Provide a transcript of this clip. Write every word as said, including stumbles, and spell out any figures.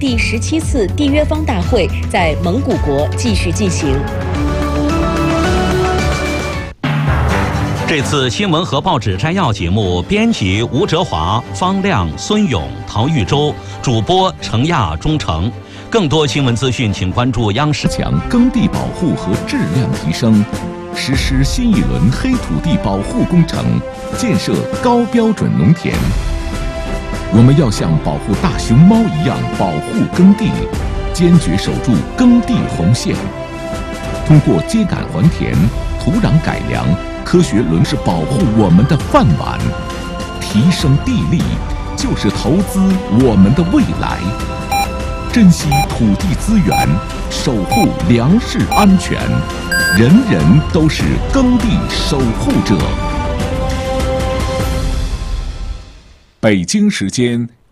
第十七次缔约方大会在蒙古国继续进行。 这次新闻和报纸摘要节目，编辑吴哲华、方亮、孙勇、陶玉洲，主播程亚、钟诚。更多新闻资讯，请关注央视。 强耕地保护和质量提升，实施新一轮黑土地保护工程，建设高标准农田。我们要像保护大熊猫一样保护耕地，坚决守住耕地红线。通过秸秆还田、土壤改良、科学轮是保护我们的饭碗，提升地力就是投资我们的未来。珍惜土地资源，守护粮食安全，人人都是耕地守护者。北京时间